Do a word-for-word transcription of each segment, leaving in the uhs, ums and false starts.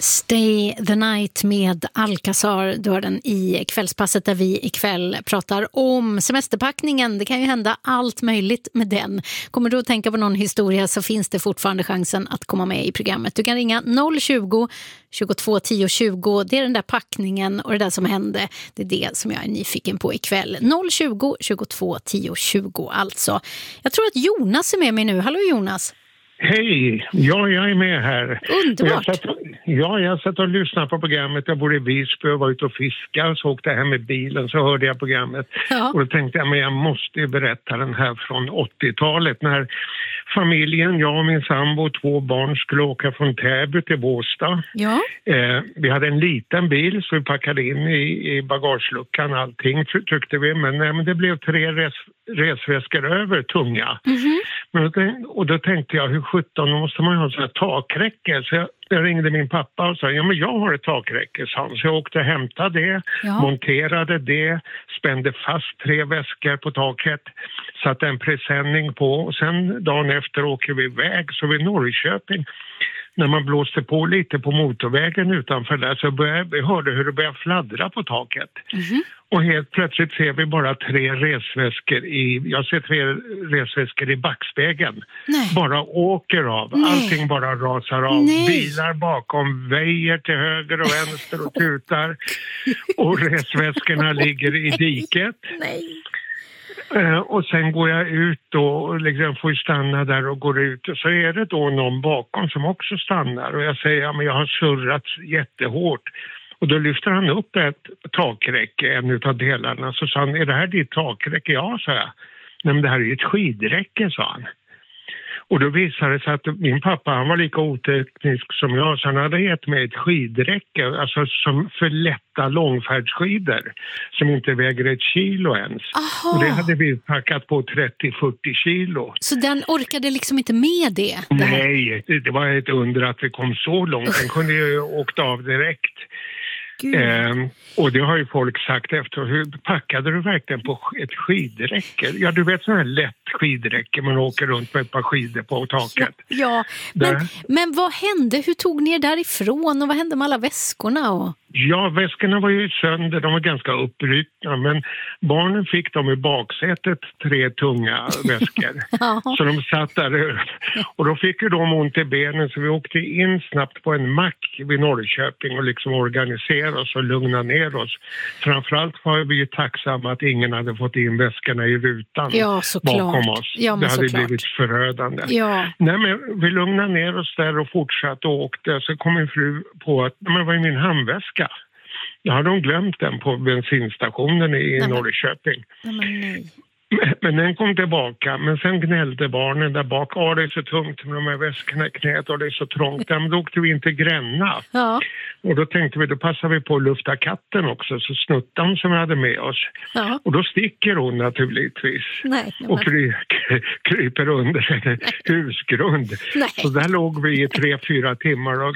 Stay the Night med Alcazar, dörren i kvällspasset där vi ikväll pratar om semesterpackningen. Det kan ju hända allt möjligt med den. Kommer du att tänka på någon historia så finns det fortfarande chansen att komma med i programmet. Du kan ringa noll tjugo, tjugotvå tio tjugo. Det är den där packningen och det där som hände. Det är det som jag är nyfiken på ikväll. noll tjugo, tjugotvå tio tjugo alltså. Jag tror att Jonas är med mig nu. Hallå Jonas. Hej, ja, jag är med här. Underbart. Jag satt, ja, jag satt och lyssnade på programmet. Jag bor i Visby och var ute och fiskade. Så åkte jag hem med bilen så hörde jag programmet. Ja. Och då tänkte jag, men jag måste ju berätta den här från åttiotalet. När familjen, jag och min sambo och två barn skulle åka från Täby till Båstad. Ja. Eh, vi hade en liten bil så vi packade in i, i bagageluckan allting tyckte vi. Men, nej, men det blev tre res, resväskor över, tunga. Mm-hmm. Men då, och då tänkte jag, hur sjutton måste man ha så här takräcke? Så jag, jag ringde min pappa och sa, ja men jag har ett takräcke, sa han. Så jag åkte och hämtade det, Ja. monterade det, spände fast tre väskor på taket, satte en presenning på och sen dagen efter åker vi iväg. Så vid Norrköping, när man blåste på lite på motorvägen utanför där så började, vi hörde hur det började fladdra på taket. Mm-hmm. Och helt plötsligt ser vi bara tre resväskor i, jag ser tre resväskor i backspegeln. Nej. Bara åker av, Nej. allting bara rasar av. Nej. Bilar bakom, väjer till höger och vänster och tutar. Och resväskorna ligger i diket. Nej. Eh, och sen går jag ut då och liksom får stanna där och går ut. Och så är det då någon bakom som också stannar. Och jag säger, ja men jag har surrat jättehårt. Och då lyfter han upp ett takräcke, en utav delarna. Så sa han, är det här ditt takräcke? Ja, sa jag. Nej, men det här är ju ett skidräcke, sa han. Och då visade det sig att min pappa, han var lika oteknisk som jag. Så han hade gett mig ett skidräcke, alltså som för lätta långfärdsskidor. Som inte väger ett kilo ens. Aha. Och det hade vi packat på trettio till fyrtio kilo. Så den orkade liksom inte med det? det här. Nej, det, det var ett under att vi kom så långt. Den kunde ju åkt av direkt. Ehm, och det har ju folk sagt efter, hur packade du verkligen på ett skidräcke? Ja, du vet sån här lätt skidräcke, man åker runt med ett par skidor på taket. Ja, men, men vad hände? Hur tog ni er därifrån och vad hände med alla väskorna? Och... Ja, väskorna var ju sönder, de var ganska uppryckna, men barnen fick dem i baksätet, tre tunga väskor. Ja. Så de satt där och då fick ju de ont i benen så vi åkte in snabbt på en mack vid Norrköping och liksom organiserade oss och lugna ner oss. Framförallt var vi ju tacksamma att ingen hade fått in väskorna i rutan Ja, bakom oss. Ja, men det hade såklart. blivit förödande. Ja. Nej, men vi lugnade ner oss där och fortsatte och åkte. Så kom min fru på att men var i min handväska. Jag hade de glömt den på bensinstationen i Nej, Norrköping. Nej, men nej. Men den kom tillbaka, men sen gnällde barnen där bak. Ja, det är så tungt med de här väskorna i knät och det är så trångt. Men då åkte vi inte Gränna. Ja. Och då tänkte vi, då passar vi på att lufta katten också. Så snuttan som vi hade med oss. Ja. Och då sticker hon naturligtvis. Nej, men... Och kry, kryper under en husgrund. Nej. Så där låg vi i tre, fyra timmar och...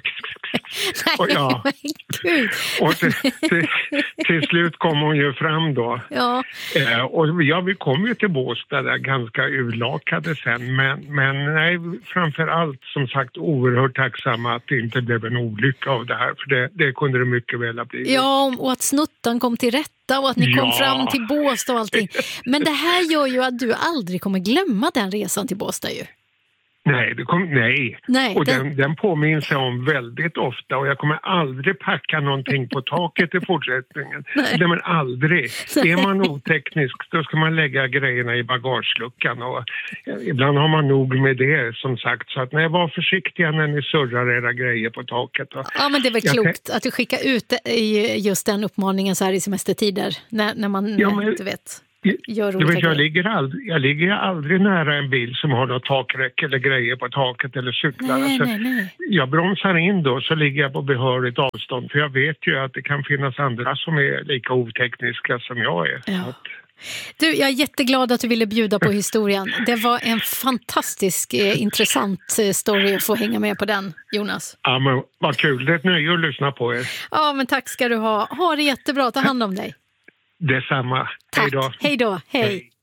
och ja. Nej, men gud. Och till, till, till slut kom hon ju fram då. Ja. Eh, och ja, vi kom ju till Båstad där ganska urlakade sen. Men, men nej, framför allt som sagt oerhört tacksamma att det inte blev en olycka av det här. För det, det kunde det mycket väl ha blivit. Ja, och att snuttan kom till rätta och att ni kom Ja. fram till Båstad och allting. Men det här gör ju att du aldrig kommer glömma den resan till Båstad ju. Nej, det kom, nej. Nej, och den- den, den påminns jag om väldigt ofta och jag kommer aldrig packa någonting på taket i fortsättningen. Nej. Nej, men aldrig. Nej. Är man oteknisk då ska man lägga grejerna i bagageluckan och eh, ibland har man nog med det som sagt. Så att nej, var försiktiga när ni surrar era grejer på taket. Och Ja, men det är väl jag klokt att du skickar ut i just den uppmaningen så här i semestertider när, när man Ja, men- inte vet. Gör Du olika vet, jag grejer. ligger, aldrig, jag ligger aldrig nära en bil som har något takräcke eller grejer på taket eller cyklar. Nej, Alltså, nej, nej. jag bromsar in då så ligger jag på behörigt avstånd för jag vet ju att det kan finnas andra som är lika otekniska som jag är. Ja. Så att, Du, jag är jätteglad att du ville bjuda på historien. Det var en fantastisk, eh, intressant eh, story att få hänga med på den, Jonas. ja, men vad kul, det är ett nöje att lyssna på er. Ja, men tack ska du ha. Ha det jättebra, ta hand om dig. Detsamma. Tack. Hej då. Hej då. Hej. Hej.